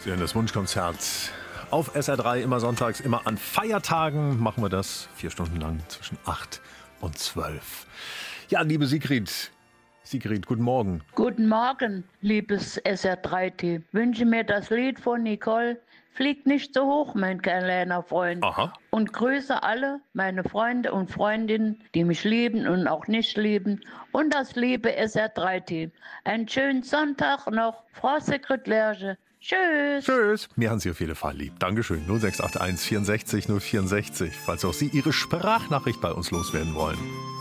Sie hören das Wunschkonzert auf SR3, immer sonntags, immer an Feiertagen machen wir das 4 Stunden lang zwischen 8 und 12. Ja, liebe Sigrid, guten Morgen. Guten Morgen, liebes SR3-Team. Wünsche mir das Lied von Nicole, Flieg nicht so hoch, mein kleiner Freund. Aha. Und grüße alle meine Freunde und Freundinnen, die mich lieben und auch nicht lieben. Und das liebe SR3-Team. Einen schönen Sonntag noch, Frau Sekretärin. Tschüss. Tschüss. Mir haben Sie auf jeden Fall lieb. Dankeschön. 0681 64 064, falls auch Sie Ihre Sprachnachricht bei uns loswerden wollen.